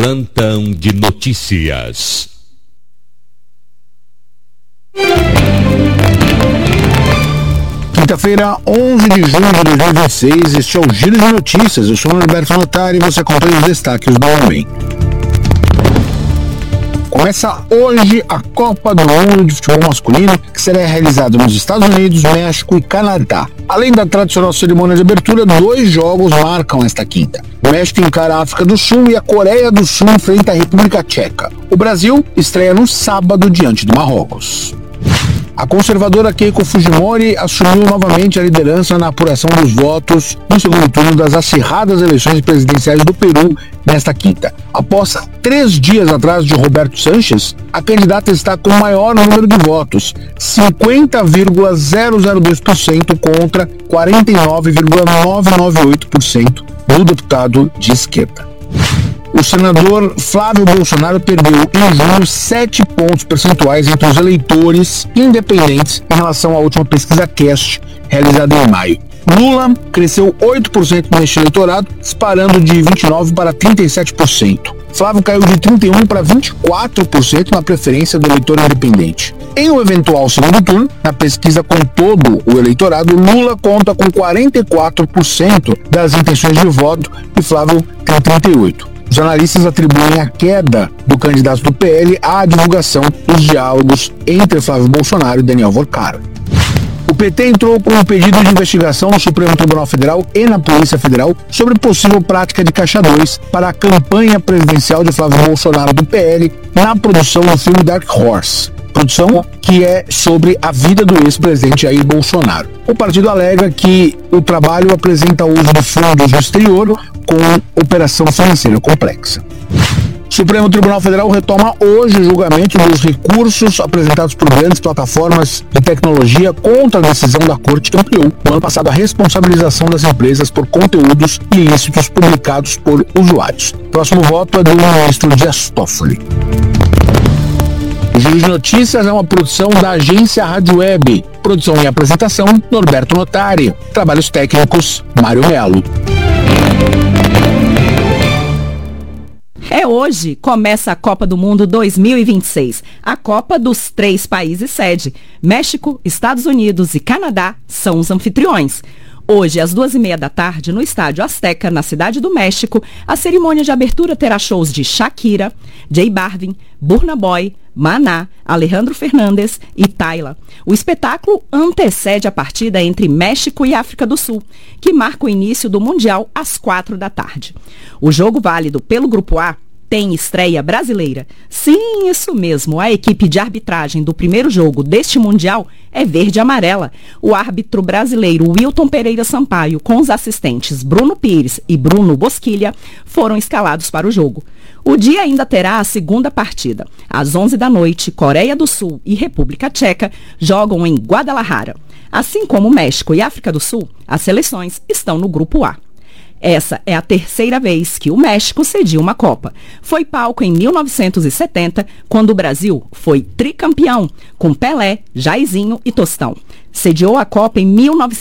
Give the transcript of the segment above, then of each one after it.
Plantão de notícias. Quinta-feira, 11 de junho de 2026, este é o Giro de Notícias. Eu sou o Norberto Notari e você acompanha os destaques do homem. Começa hoje a Copa do Mundo de Futebol Masculino, que será realizada nos Estados Unidos, México e Canadá. Além da tradicional cerimônia de abertura, 2 jogos marcam esta quinta. O México encara a África do Sul e a Coreia do Sul enfrenta a República Tcheca. O Brasil estreia no sábado diante do Marrocos. A conservadora Keiko Fujimori assumiu novamente a liderança na apuração dos votos no segundo turno das acirradas eleições presidenciais do Peru nesta quinta. Após 3 dias atrás de Roberto Sanches, a candidata está com o maior número de votos, 50,002% contra 49,998% do deputado de esquerda. O senador Flávio Bolsonaro perdeu em junho 7 pontos percentuais entre os eleitores independentes em relação à última pesquisa CAST, realizada em maio. Lula cresceu 8% neste eleitorado, disparando de 29% para 37%. Flávio caiu de 31% para 24% na preferência do eleitor independente. Em um eventual segundo turno, na pesquisa com todo o eleitorado, Lula conta com 44% das intenções de voto e Flávio tem 38%. Os analistas atribuem a queda do candidato do PL à divulgação dos diálogos entre Flávio Bolsonaro e Daniel Volcaro. O PT entrou com um pedido de investigação no Supremo Tribunal Federal e na Polícia Federal sobre possível prática de caixa 2 para a campanha presidencial de Flávio Bolsonaro do PL na produção do filme Dark Horse. Produção que é sobre a vida do ex-presidente Jair Bolsonaro. O partido alega que o trabalho apresenta uso de fundos no exterior com operação financeira complexa. O Supremo Tribunal Federal retoma hoje o julgamento dos recursos apresentados por grandes plataformas de tecnologia contra a decisão da Corte que ampliou no ano passado a responsabilização das empresas por conteúdos ilícitos publicados por usuários. O próximo voto é do ministro Dias Toffoli. O Giro de Notícias é uma produção da agência Rádio Web. Produção e apresentação, Norberto Notari. Trabalhos técnicos, Mário Melo. Hoje começa a Copa do Mundo 2026. A Copa dos 3 países sede. México, Estados Unidos e Canadá são os anfitriões. Hoje, às 2h30 da tarde, no Estádio Azteca, na Cidade do México, a cerimônia de abertura terá shows de Shakira, J Balvin, Burna Boy, Maná, Alejandro Fernandes e Tyla. O espetáculo antecede a partida entre México e África do Sul, que marca o início do Mundial às 4 da tarde. O jogo válido pelo Grupo A tem estreia brasileira. Sim, isso mesmo, a equipe de arbitragem do primeiro jogo deste Mundial é verde e amarela. O árbitro brasileiro Wilton Pereira Sampaio, com os assistentes Bruno Pires e Bruno Bosquilha, foram escalados para o jogo. O dia ainda terá a segunda partida. Às 11 da noite, Coreia do Sul e República Tcheca jogam em Guadalajara. Assim como México e África do Sul, as seleções estão no Grupo A. Essa é a terceira vez que o México cedia uma Copa. Foi palco em 1970, quando o Brasil foi tricampeão, com Pelé, Jairzinho e Tostão. Sediou a Copa em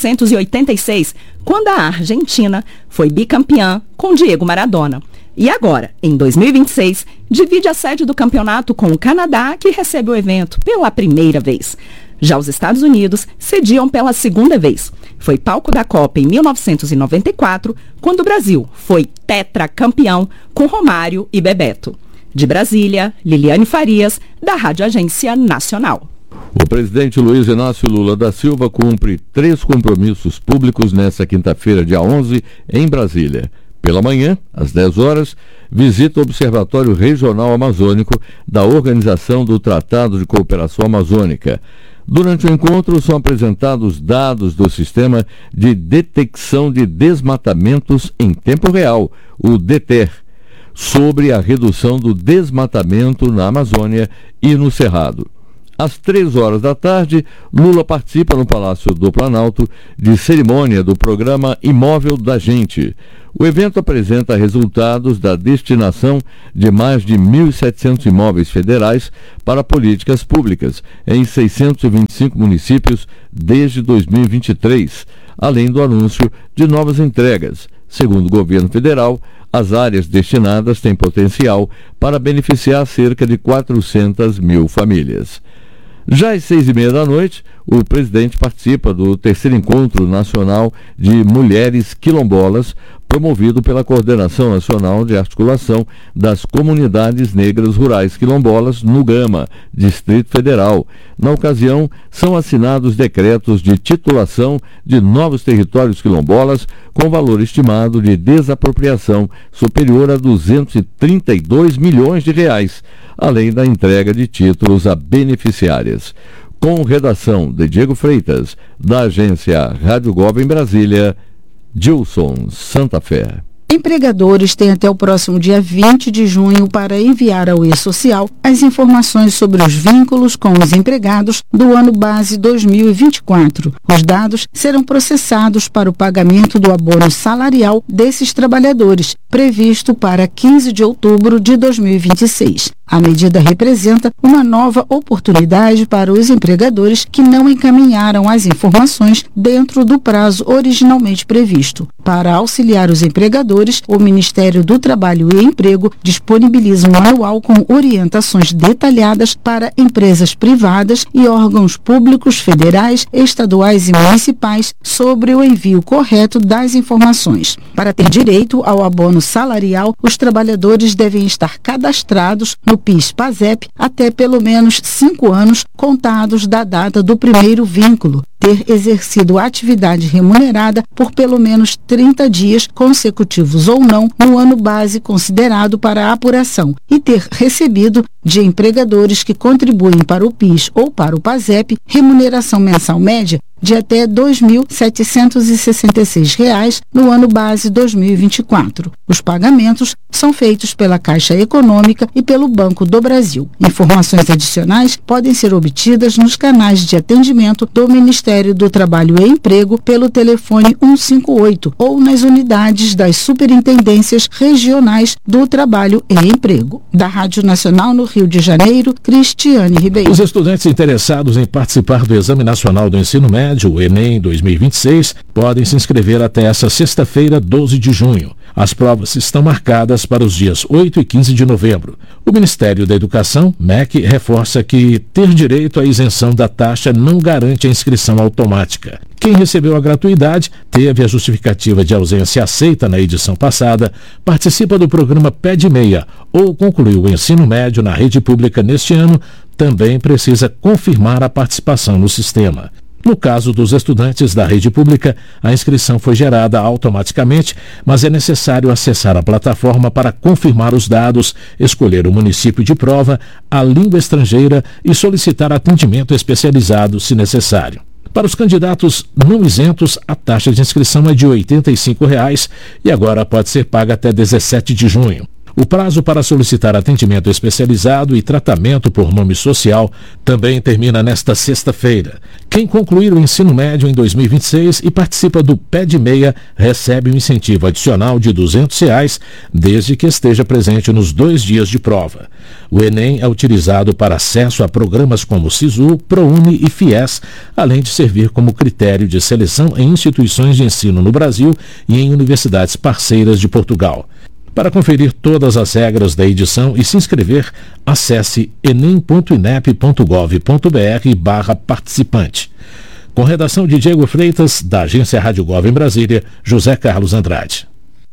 1986, quando a Argentina foi bicampeã com Diego Maradona. E agora, em 2026, divide a sede do campeonato com o Canadá, que recebe o evento pela primeira vez. Já os Estados Unidos cediam pela segunda vez. Foi palco da Copa em 1994, quando o Brasil foi tetracampeão com Romário e Bebeto. De Brasília, Liliane Farias, da Rádio Agência Nacional. O presidente Luiz Inácio Lula da Silva cumpre 3 compromissos públicos nesta quinta-feira, dia 11, em Brasília. Pela manhã, às 10 horas, visita o Observatório Regional Amazônico da Organização do Tratado de Cooperação Amazônica. Durante o encontro, são apresentados dados do Sistema de Detecção de Desmatamentos em Tempo Real, o DETER, sobre a redução do desmatamento na Amazônia e no Cerrado. Às 3 horas da tarde, Lula participa no Palácio do Planalto de cerimônia do programa Imóvel da Gente. O evento apresenta resultados da destinação de mais de 1.700 imóveis federais para políticas públicas em 625 municípios desde 2023, além do anúncio de novas entregas, Segundo o governo federal, as áreas destinadas têm potencial para beneficiar cerca de 400 mil famílias. Já às 6h30 o presidente participa do 3º Encontro Nacional de Mulheres Quilombolas, promovido pela Coordenação Nacional de Articulação das Comunidades Negras Rurais Quilombolas, no Gama, Distrito Federal. Na ocasião, são assinados decretos de titulação de novos territórios quilombolas com valor estimado de desapropriação superior a 232 milhões de reais, além da entrega de títulos a beneficiárias. Com redação de Diego Freitas, da agência Rádio Gov em Brasília, Gilson Santa Fé. Empregadores têm até o próximo dia 20 de junho para enviar ao E-Social as informações sobre os vínculos com os empregados do ano base 2024. Os dados serão processados para o pagamento do abono salarial desses trabalhadores, previsto para 15 de outubro de 2026. A medida representa uma nova oportunidade para os empregadores que não encaminharam as informações dentro do prazo originalmente previsto. Para auxiliar os empregadores, o Ministério do Trabalho e Emprego disponibiliza um manual com orientações detalhadas para empresas privadas e órgãos públicos federais, estaduais e municipais sobre o envio correto das informações. Para ter direito ao abono salarial, os trabalhadores devem estar cadastrados no PIS/PASEP até pelo menos 5 anos contados da data do primeiro vínculo, ter exercido atividade remunerada por pelo menos 30 dias consecutivos ou não no ano base considerado para a apuração e ter recebido de empregadores que contribuem para o PIS ou para o PASEP remuneração mensal média de até R$ 2.766 no ano base 2024. Os pagamentos são feitos pela Caixa Econômica e pelo Banco do Brasil. Informações adicionais podem ser obtidas nos canais de atendimento do Ministério do Trabalho e Emprego pelo telefone 158 ou nas unidades das Superintendências Regionais do Trabalho e Emprego. Da Rádio Nacional no Rio de Janeiro, Cristiane Ribeiro. Os estudantes interessados em participar do Exame Nacional do Ensino Médio, o Enem 2026, podem se inscrever até essa sexta-feira, 12 de junho. As provas estão marcadas para os dias 8 e 15 de novembro. O Ministério da Educação, MEC, reforça que ter direito à isenção da taxa não garante a inscrição automática. Quem recebeu a gratuidade, teve a justificativa de ausência aceita na edição passada, participa do programa Pé de Meia ou concluiu o ensino médio na rede pública neste ano, também precisa confirmar a participação no sistema. No caso dos estudantes da rede pública, a inscrição foi gerada automaticamente, mas é necessário acessar a plataforma para confirmar os dados, escolher o município de prova, a língua estrangeira e solicitar atendimento especializado, se necessário. Para os candidatos não isentos, a taxa de inscrição é de R$ 85,00 e agora pode ser paga até 17 de junho. O prazo para solicitar atendimento especializado e tratamento por nome social também termina nesta sexta-feira. Quem concluir o ensino médio em 2026 e participa do Pé de Meia recebe um incentivo adicional de R$ 200,00, desde que esteja presente nos 2 dias de prova. O Enem é utilizado para acesso a programas como SISU, ProUni e FIES, além de servir como critério de seleção em instituições de ensino no Brasil e em universidades parceiras de Portugal. Para conferir todas as regras da edição e se inscrever, acesse enem.inep.gov.br/participante. Com redação de Diego Freitas, da agência Rádio Gov em Brasília, José Carlos Andrade.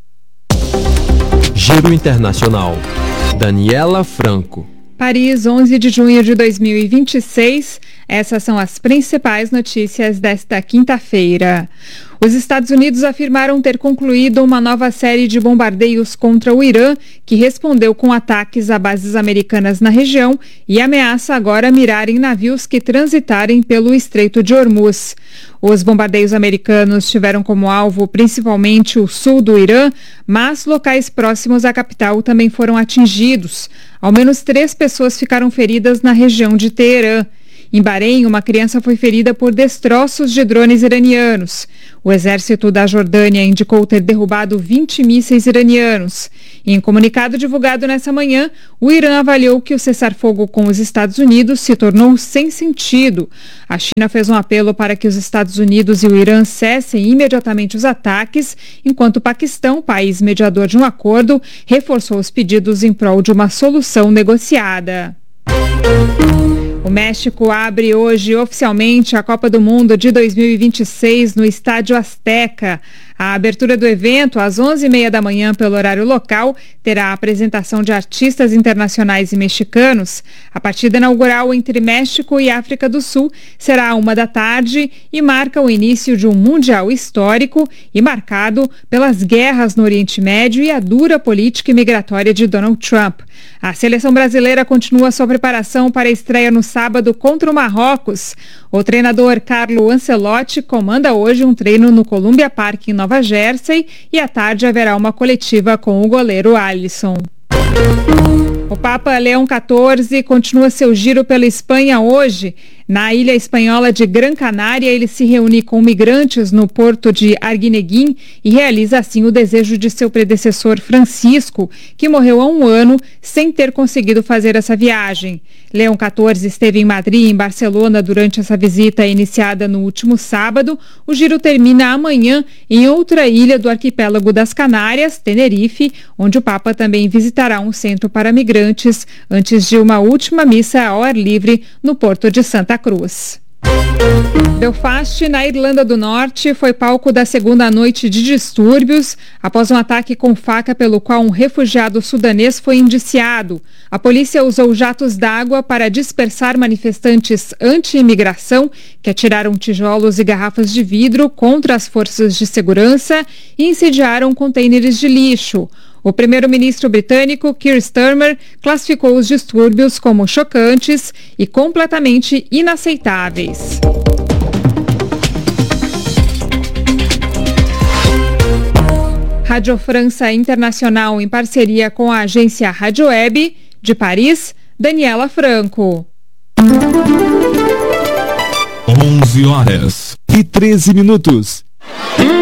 Giro Internacional. Daniela Franco. Paris, 11 de junho de 2026. Essas são as principais notícias desta quinta-feira. Os Estados Unidos afirmaram ter concluído uma nova série de bombardeios contra o Irã, que respondeu com ataques a bases americanas na região e ameaça agora mirar em navios que transitarem pelo Estreito de Hormuz. Os bombardeios americanos tiveram como alvo principalmente o sul do Irã, mas locais próximos à capital também foram atingidos. Ao menos 3 pessoas ficaram feridas na região de Teherã. Em Bahrein, uma criança foi ferida por destroços de drones iranianos. O exército da Jordânia indicou ter derrubado 20 mísseis iranianos. Em comunicado divulgado nessa manhã, o Irã avaliou que o cessar-fogo com os Estados Unidos se tornou sem sentido. A China fez um apelo para que os Estados Unidos e o Irã cessem imediatamente os ataques, enquanto o Paquistão, país mediador de um acordo, reforçou os pedidos em prol de uma solução negociada. O México abre hoje oficialmente a Copa do Mundo de 2026 no Estádio Azteca. A abertura do evento, às 11h30 da manhã pelo horário local, terá a apresentação de artistas internacionais e mexicanos. A partida inaugural entre México e África do Sul será 1h da tarde e marca o início de um mundial histórico e marcado pelas guerras no Oriente Médio e a dura política imigratória de Donald Trump. A seleção brasileira continua sua preparação para a estreia no sábado contra o Marrocos. O treinador Carlo Ancelotti comanda hoje um treino no Columbia Park em Nova Jersey e à tarde haverá uma coletiva com o goleiro Alisson. O Papa Leão XIV continua seu giro pela Espanha hoje. Na ilha espanhola de Gran Canária, ele se reúne com migrantes no porto de Arguineguín e realiza assim o desejo de seu predecessor Francisco, que morreu há um ano sem ter conseguido fazer essa viagem. Leão XIV esteve em Madrid e em Barcelona durante essa visita iniciada no último sábado. O giro termina amanhã em outra ilha do arquipélago das Canárias, Tenerife, onde o Papa também visitará um centro para migrantes antes de uma última missa ao ar livre no porto de Santa Cruz. Belfast, na Irlanda do Norte, foi palco da segunda noite de distúrbios após um ataque com faca pelo qual um refugiado sudanês foi indiciado. A polícia usou jatos d'água para dispersar manifestantes anti-imigração que atiraram tijolos e garrafas de vidro contra as forças de segurança e incendiaram contêineres de lixo. O primeiro-ministro britânico, Keir Starmer, classificou os distúrbios como chocantes e completamente inaceitáveis. Rádio França Internacional, em parceria com a agência Rádio Web, de Paris, Daniela Franco. 11h13.